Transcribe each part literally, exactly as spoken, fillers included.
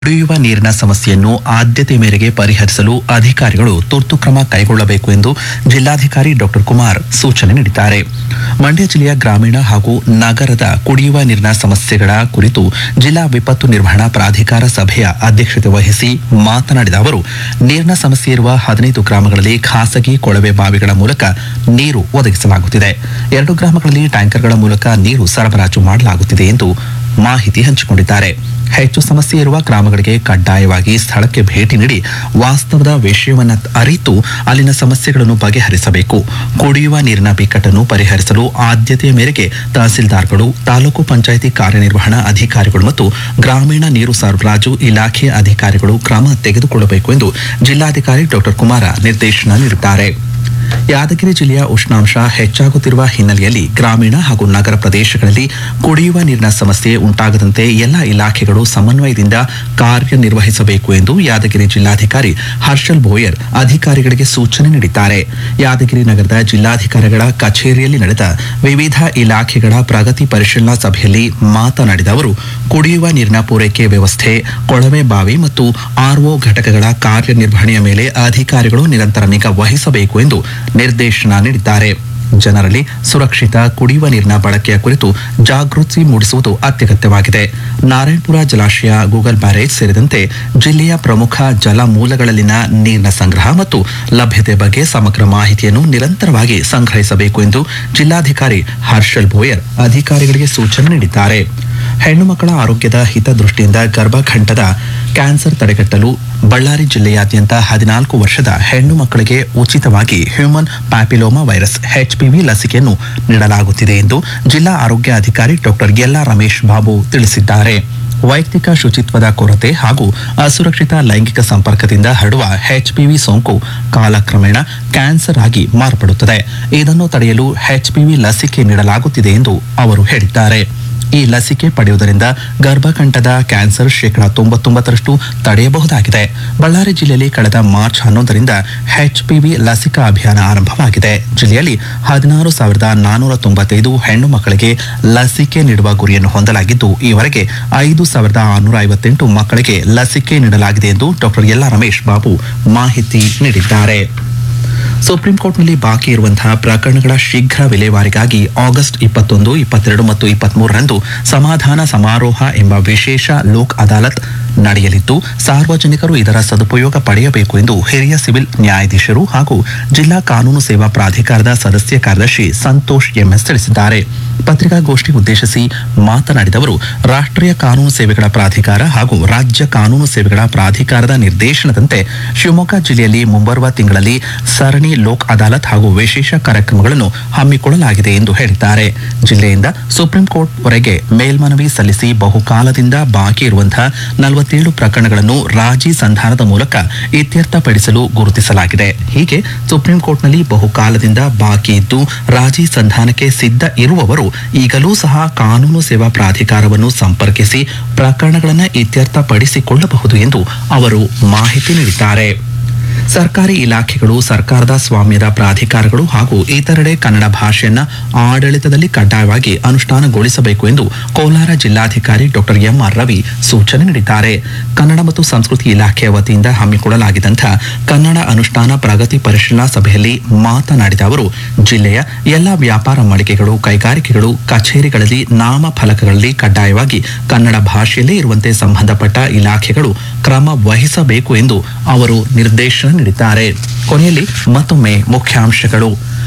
ಕುಡಿಯುವ ನೀರಿನ ಸಮಸ್ಯೆಯನ್ನು ಆದ್ಯತೆ ಮೇರೆಗೆ ಪರಿಹರಿಸಲು ಅಧಿಕಾರಿಗಳು ತುರ್ತು ಕ್ರಮ ಕೈಗೊಳ್ಳಬೇಕು ಎಂದು ಜಿಲ್ಲಾಧಿಕಾರಿ ಡಾಕ್ಟರ್ ಕುಮಾರ್ ಸೂಚನೆ ನೀಡಿದ್ದಾರೆ. ಮಂಡ್ಯ ಜಿಲ್ಲೆಯ ಗ್ರಾಮೀಣ ಹಾಗೂ ನಗರದ ಕುಡಿಯುವ ನೀರಿನ ಸಮಸ್ಯೆಗಳ ಕುರಿತು ಜಿಲ್ಲಾ ವಿಪತ್ತು ನಿರ್ವಹಣಾ ಪ್ರಾಧಿಕಾರ ಸಭೆಯ ಅಧ್ಯಕ್ಷತೆ ವಹಿಸಿ ಮಾತನಾಡಿದ ಅವರು, ನೀರಿನ ಸಮಸ್ಯೆ ಇರುವ ಹದಿನೈದು ಗ್ರಾಮಗಳಲ್ಲಿ ಖಾಸಗಿ ಕೊಳವೆ ಬಾವಿಗಳ ಮೂಲಕ ನೀರು ಒದಗಿಸಲಾಗುತ್ತಿದೆ. ಎರಡು ಗ್ರಾಮಗಳಲ್ಲಿ ಟ್ಯಾಂಕರ್ಗಳ ಮೂಲಕ ನೀರು ಸರಬರಾಜು ಮಾಡಲಾಗುತ್ತಿದೆ ಎಂದು ಮಾಹಿತಿ ಹಂಚಿಕೊಂಡಿದ್ದಾರೆ. ಹೆಚ್ಚು ಸಮಸ್ಯೆ ಇರುವ ಗ್ರಾಮಗಳಿಗೆ ಕಡ್ಡಾಯವಾಗಿ ಸ್ಥಳಕ್ಕೆ ಭೇಟಿ ನೀಡಿ ವಾಸ್ತವದ ವಿಷಯವನ್ನು ಅರಿತು ಅಲ್ಲಿನ ಸಮಸ್ಯೆಗಳನ್ನು ಬಗೆಹರಿಸಬೇಕು. ಕುಡಿಯುವ ನೀರಿನ ಬಿಕ್ಕಟ್ಟನ್ನು ಪರಿಹರಿಸಲು ಆದ್ಯತೆಯ ಮೇರೆಗೆ ತಹಸೀಲ್ದಾರ್ಗಳು, ತಾಲೂಕು ಪಂಚಾಯಿತಿ ಕಾರ್ಯನಿರ್ವಹಣಾ ಅಧಿಕಾರಿಗಳು ಮತ್ತು ಗ್ರಾಮೀಣ ನೀರು ಸರಬರಾಜು ಇಲಾಖೆ ಅಧಿಕಾರಿಗಳು ಕ್ರಮ ತೆಗೆದುಕೊಳ್ಳಬೇಕು ಎಂದು ಜಿಲ್ಲಾಧಿಕಾರಿ ಡಾಕ್ಟರ್ ಕುಮಾರ ನಿರ್ದೇಶನ ನೀಡಿದ್ದಾರೆ. ಯಾದಗಿರಿ ಜಿಲ್ಲೆಯ ಉಷ್ಣಾಂಶ ಹೆಚ್ಚಾಗುತ್ತಿರುವ ಹಿನ್ನೆಲೆಯಲ್ಲಿ ಗ್ರಾಮೀಣ ಹಾಗೂ ನಗರ ಪ್ರದೇಶಗಳಲ್ಲಿ ಕುಡಿಯುವ ನೀರಿನ ಸಮಸ್ಯೆ ಉಂಟಾಗದಂತೆ ಎಲ್ಲ ಇಲಾಖೆಗಳು ಸಮನ್ವಯದಿಂದ ಕಾರ್ಯನಿರ್ವಹಿಸಬೇಕು ಎಂದು ಯಾದಗಿರಿ ಜಿಲ್ಲಾಧಿಕಾರಿ ಹರ್ಷಲ್ ಬೋಯರ್ ಅಧಿಕಾರಿಗಳಿಗೆ ಸೂಚನೆ ನೀಡಿದ್ದಾರೆ. ಯಾದಗಿರಿ ನಗರದ ಜಿಲ್ಲಾಧಿಕಾರಿಗಳ ಕಚೇರಿಯಲ್ಲಿ ನಡೆದ ವಿವಿಧ ಇಲಾಖೆಗಳ ಪ್ರಗತಿ ಪರಿಶೀಲನಾ ಸಭೆಯಲ್ಲಿ ಮಾತನಾಡಿದ ಅವರು, ಕುಡಿಯುವ ನೀರಿನ ಪೂರೈಕೆ ವ್ಯವಸ್ಥೆ, ಕೊಳವೆ ಬಾವಿ ಮತ್ತು ಆರ್ಒ ಘಟಕಗಳ ಕಾರ್ಯನಿರ್ವಹಣೆಯ ಮೇಲೆ ಅಧಿಕಾರಿಗಳು ನಿರಂತರ ನಿಗಾ ವಹಿಸಬೇಕು ಎಂದು ನಿರ್ದೇಶನ ನೀಡಿದ್ದಾರೆ. ಜನರಲ್ಲಿ ಸುರಕ್ಷಿತ ಕುಡಿಯುವ ನೀರಿನ ಬಳಕೆಯ ಕುರಿತು ಜಾಗೃತಿ ಮೂಡಿಸುವುದು ಅತ್ಯಗತ್ಯವಾಗಿದೆ. ನಾರಾಯಣಪುರ ಜಲಾಶಯ, ಗೂಗಲ್ ಬ್ಯಾರೇಜ್ ಸೇರಿದಂತೆ ಜಿಲ್ಲೆಯ ಪ್ರಮುಖ ಜಲ ಮೂಲಗಳಲ್ಲಿನ ನೀರಿನ ಸಂಗ್ರಹ ಮತ್ತು ಲಭ್ಯತೆ ಬಗ್ಗೆ ಸಮಗ್ರ ಮಾಹಿತಿಯನ್ನು ನಿರಂತರವಾಗಿ ಸಂಗ್ರಹಿಸಬೇಕು ಎಂದು ಜಿಲ್ಲಾಧಿಕಾರಿ ಹರ್ಷಲ್ ಬೋಯರ್ ಅಧಿಕಾರಿಗಳಿಗೆ ಸೂಚನೆ ನೀಡಿದ್ದಾರೆ. ಹೆಣ್ಣು ಮಕ್ಕಳ ಆರೋಗ್ಯದ ಹಿತದೃಷ್ಟಿಯಿಂದ ಗರ್ಭಕಂಠದ ಕ್ಯಾನ್ಸರ್ ತಡೆಗಟ್ಟಲು ಬಳ್ಳಾರಿ ಜಿಲ್ಲೆಯಾದ್ಯಂತ ಹದಿನಾಲ್ಕು ವರ್ಷದ ಹೆಣ್ಣು ಮಕ್ಕಳಿಗೆ ಉಚಿತವಾಗಿ ಹ್ಯೂಮನ್ ಪ್ಯಾಪಿಲೋಮಾ ವೈರಸ್ ಎಚ್ಪಿವಿ ಲಸಿಕೆಯನ್ನು ನೀಡಲಾಗುತ್ತಿದೆ ಎಂದು ಜಿಲ್ಲಾ ಆರೋಗ್ಯ ಅಧಿಕಾರಿ ಡಾಕ್ಟರ್ ಯಲ್ಲಾ ರಮೇಶ್ ಬಾಬು ತಿಳಿಸಿದ್ದಾರೆ. ವೈಯಕ್ತಿಕ ಶುಚಿತ್ವದ ಕೊರತೆ ಹಾಗೂ ಅಸುರಕ್ಷಿತ ಲೈಂಗಿಕ ಸಂಪರ್ಕದಿಂದ ಹರಡುವ ಎಚ್ಪಿವಿ ಸೋಂಕು ಕಾಲಕ್ರಮೇಣ ಕ್ಯಾನ್ಸರ್ ಆಗಿ ಮಾರ್ಪಡುತ್ತದೆ. ಇದನ್ನು ತಡೆಯಲು ಎಚ್ಪಿವಿ ಲಸಿಕೆ ನೀಡಲಾಗುತ್ತಿದೆ ಎಂದು ಅವರು ಹೇಳಿದ್ದಾರೆ. ಈ ಲಸಿಕೆ ಪಡೆಯುವುದರಿಂದ ಗರ್ಭಕಂಠದ ಕ್ಯಾನ್ಸರ್ ಶೇಕಡಾ ತೊಂಬತ್ತೊಂಬತ್ತರಷ್ಟು ತಡೆಯಬಹುದಾಗಿದೆ. ಬಳ್ಳಾರಿ ಜಿಲ್ಲೆಯಲ್ಲಿ ಕಳೆದ ಮಾರ್ಚ್ ಹನ್ನೊಂದರಿಂದ ಎಚ್ಪಿವಿ ಲಸಿಕಾ ಅಭಿಯಾನ ಆರಂಭವಾಗಿದೆ. ಜಿಲ್ಲೆಯಲ್ಲಿ ಹದಿನಾರು ಸಾವಿರದ ನಾನೂರ ತೊಂಬತ್ತೈದು ಹೆಣ್ಣು ಮಕ್ಕಳಿಗೆ ಲಸಿಕೆ ನೀಡುವ ಗುರಿಯನ್ನು ಹೊಂದಲಾಗಿದ್ದು, ಈವರೆಗೆ ಐದು ಸಾವಿರದ ಆರುನೂರ ಐವತ್ತೆಂಟು ಮಕ್ಕಳಿಗೆ ಲಸಿಕೆ ನೀಡಲಾಗಿದೆ ಎಂದು ಡಾಕ್ಟರ್ ಯಲ್ಲಾ ರಮೇಶ್ ಬಾಬು ಮಾಹಿತಿ ನೀಡಿದ್ದಾರೆ. ಸುಪ್ರೀಂ ಕೋರ್ಟ್ನಲ್ಲಿ ಬಾಕಿ ಇರುವಂತಹ ಪ್ರಕರಣಗಳ ಶೀಘ್ರ ವಿಲೇವಾರಿಗಾಗಿ ಆಗಸ್ಟ್ ಇಪ್ಪತ್ತೊಂದು, ಇಪ್ಪತ್ತೆರಡು ಮತ್ತು ಇಪ್ಪತ್ಮೂರರಂದು ಸಮಾಧಾನ ಸಮಾರೋಹ ಎಂಬ ವಿಶೇಷ ಲೋಕ್ ಅದಾಲತ್ ನಡೆಯಲಿದ್ದು, ಸಾರ್ವಜನಿಕರು ಇದರ ಸದುಪಯೋಗ ಪಡೆಯಬೇಕು ಎಂದು ಹಿರಿಯ ಸಿವಿಲ್ ನ್ಯಾಯಾಧೀಶರು ಹಾಗೂ ಜಿಲ್ಲಾ ಕಾನೂನು ಸೇವಾ ಪ್ರಾಧಿಕಾರದ ಸದಸ್ಯ ಕಾರ್ಯದರ್ಶಿ ಸಂತೋಷ್ ಎಂಎಸ್ ತಿಳಿಸಿದ್ದಾರೆ. ಪತ್ರಿಕಾಗೋಷ್ಠಿ ಉದ್ದೇಶಿಸಿ ಮಾತನಾಡಿದ ಅವರು, ರಾಷ್ಟ್ರೀಯ ಕಾನೂನು ಸೇವೆಗಳ ಪ್ರಾಧಿಕಾರ ಹಾಗೂ ರಾಜ್ಯ ಕಾನೂನು ಸೇವೆಗಳ ಪ್ರಾಧಿಕಾರದ ನಿರ್ದೇಶನದಂತೆ ಶಿವಮೊಗ್ಗ ಜಿಲ್ಲೆಯಲ್ಲಿ ಮುಂಬರುವ ತಿಂಗಳಲ್ಲಿ ಸರಣಿ ಲೋಕ್ ಅದಾಲತ್ ಹಾಗೂ ವಿಶೇಷ ಕಾರ್ಯಕ್ರಮಗಳನ್ನು ಹಮ್ಮಿಕೊಳ್ಳಲಾಗಿದೆ ಎಂದು ಹೇಳಿದ್ದಾರೆ. ಜಿಲ್ಲೆಯಿಂದ ಸುಪ್ರೀಂ ಕೋರ್ಟ್ ವರೆಗೆ ಮೇಲ್ಮನವಿ ಸಲ್ಲಿಸಿ ಬಹುಕಾಲದಿಂದ ಬಾಕಿ ಇರುವಂತಹ ನಲವತ್ತೇಳು ಪ್ರಕರಣಗಳನ್ನು ರಾಜಿ ಸಂಧಾನದ ಮೂಲಕ ಇತ್ಯರ್ಥಪಡಿಸಲು ಗುರುತಿಸಲಾಗಿದೆ. ಹೀಗೆ ಸುಪ್ರೀಂ ಕೋರ್ಟ್ನಲ್ಲಿ ಬಹುಕಾಲದಿಂದ ಬಾಕಿ ಇದ್ದು ರಾಜಿ ಸಂಧಾನಕ್ಕೆ ಸಿದ್ಧ ಇರುವವರು ಈಗಲೂ ಸಹ ಕಾನೂನು ಸೇವಾ ಪ್ರಾಧಿಕಾರವನ್ನು ಸಂಪರ್ಕಿಸಿ ಪ್ರಕರಣಗಳನ್ನು ಇತ್ಯರ್ಥಪಡಿಸಿಕೊಳ್ಳಬಹುದು ಎಂದು ಅವರು ಮಾಹಿತಿ ನೀಡಿದ್ದಾರೆ. ಸರ್ಕಾರಿ ಇಲಾಖೆಗಳು, ಸರ್ಕಾರದ ಸ್ವಾಮ್ಯದ ಪ್ರಾಧಿಕಾರಗಳು ಹಾಗೂ ಇತರೆಡೆ ಕನ್ನಡ ಭಾಷೆಯನ್ನ ಆಡಳಿತದಲ್ಲಿ ಕಡ್ಡಾಯವಾಗಿ ಅನುಷ್ಠಾನಗೊಳಿಸಬೇಕು ಎಂದು ಕೋಲಾರ ಜಿಲ್ಲಾಧಿಕಾರಿ ಡಾಕ್ಟರ್ ಎಂಆರ್ ರವಿ ಸೂಚನೆ ನೀಡಿದ್ದಾರೆ. ಕನ್ನಡ ಮತ್ತು ಸಂಸ್ಕೃತಿ ಇಲಾಖೆಯ ವತಿಯಿಂದ ಹಮ್ಮಿಕೊಳ್ಳಲಾಗಿದ್ದಂತಹ ಕನ್ನಡ ಅನುಷ್ಠಾನ ಪ್ರಗತಿ ಪರಿಶೀಲನಾ ಸಭೆಯಲ್ಲಿ ಮಾತನಾಡಿದ ಅವರು, ಜಿಲ್ಲೆಯ ಎಲ್ಲ ವ್ಯಾಪಾರ ಮಳಿಗೆಗಳು, ಕೈಗಾರಿಕೆಗಳು, ಕಚೇರಿಗಳಲ್ಲಿ ನಾಮಫಲಕಗಳಲ್ಲಿ ಕಡ್ಡಾಯವಾಗಿ ಕನ್ನಡ ಭಾಷೆಯಲ್ಲೇ ಇರುವಂತೆ ಸಂಬಂಧಪಟ್ಟ ಇಲಾಖೆಗಳು ಕ್ರಮ ವಹಿಸಬೇಕು ಎಂದು ಅವರು ನಿರ್ದೇಶನ ನೀಡಿದ್ದಾರೆ. ಕೊನೆಯಲ್ಲಿ ಮತ್ತೊಮ್ಮೆ ಮುಖ್ಯಾಂಶಗಳು.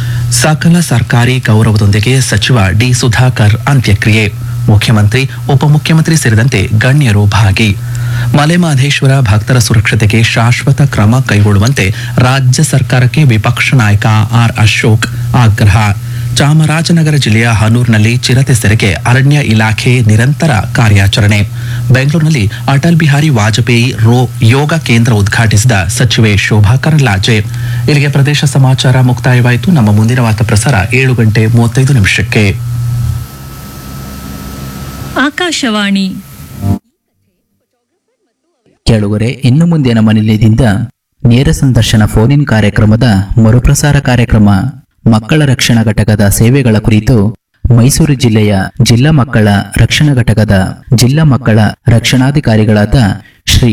ಸಕಲ ಸರ್ಕಾರಿ ಗೌರವದೊಂದಿಗೆ ಸಚಿವ ಡಿ ಸುಧಾಕರ್ ಅಂತ್ಯಕ್ರಿಯೆ. ಮುಖ್ಯಮಂತ್ರಿ, ಉಪಮುಖ್ಯಮಂತ್ರಿ ಸೇರಿದಂತೆ ಗಣ್ಯರು ಭಾಗಿ. ಮಲೆಮಹದೇಶ್ವರ ಭಕ್ತರ ಸುರಕ್ಷತೆಗೆ ಶಾಶ್ವತ ಕ್ರಮ ಕೈಗೊಳ್ಳುವಂತೆ ರಾಜ್ಯ ಸರ್ಕಾರಕ್ಕೆ ವಿಪಕ್ಷ ನಾಯಕ ಆರ್ ಅಶೋಕ್ ಆಗ್ರಹ. ಚಾಮರಾಜನಗರ ಜಿಲ್ಲೆಯ ಹನೂರಿನಲ್ಲಿ ಚಿರತೆ ಸೆರೆಗೆ ಅರಣ್ಯ ಇಲಾಖೆ ನಿರಂತರ ಕಾರ್ಯಾಚರಣೆ. ಬೆಂಗಳೂರಿನಲ್ಲಿ ಅಟಲ್ ಬಿಹಾರಿ ವಾಜಪೇಯಿ ರೋ ಯೋಗ ಕೇಂದ್ರ ಉದ್ಘಾಟಿಸಿದ ಸಚಿವೆ ಶೋಭಾ ಕರಂದ್ಲಾಜೆ. ಇಲ್ಲಿಗೆ ಪ್ರದೇಶ ಸಮಾಚಾರ ಮುಕ್ತಾಯವಾಯಿತು. ನಮ್ಮ ಮುಂದಿನ ವಾರ್ತಾ ಪ್ರಸಾರ ಏಳು ಗಂಟೆ ಮೂವತ್ತೈದು ನಿಮಿಷಕ್ಕೆ. ಆಕಾಶವಾಣಿ ಕೇಳುಗರೆ, ಇನ್ನು ಮುಂದೆ ನಮ್ಮ ನಿಲಯದಿಂದ ನೇರ ಸಂದರ್ಶನ ಫೋನ್ ಇನ್ ಕಾರ್ಯಕ್ರಮದ ಮರುಪ್ರಸಾರ ಕಾರ್ಯಕ್ರಮ ಮಕ್ಕಳ ರಕ್ಷಣಾ ಘಟಕದ ಸೇವೆಗಳ ಕುರಿತು ಮೈಸೂರು ಜಿಲ್ಲೆಯ ಜಿಲ್ಲಾ ಮಕ್ಕಳ ರಕ್ಷಣಾ ಘಟಕದ ಜಿಲ್ಲಾ ಮಕ್ಕಳ ರಕ್ಷಣಾಧಿಕಾರಿಗಳಾದ ಶ್ರೀ